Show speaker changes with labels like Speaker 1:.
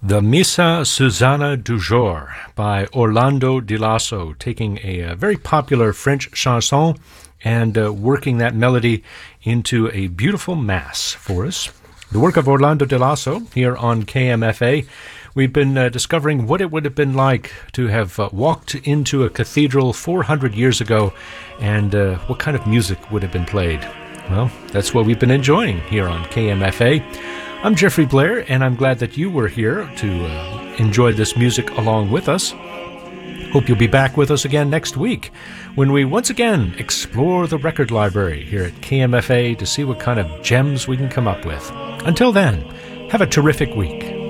Speaker 1: The Missa Susanna du Jour by Orlando Di Lasso, taking a very popular French chanson and working that melody into a beautiful mass for us. The work of Orlando Di Lasso here on KMFA. We've been discovering what it would have been like to have walked into a cathedral 400 years ago and what kind of music would have been played. Well, that's what we've been enjoying here on KMFA. I'm Jeffrey Blair, and I'm glad that you were here to enjoy this music along with us. Hope you'll be back with us again next week when we once again explore the record library here at KMFA to see what kind of gems we can come up with. Until then, have a terrific week.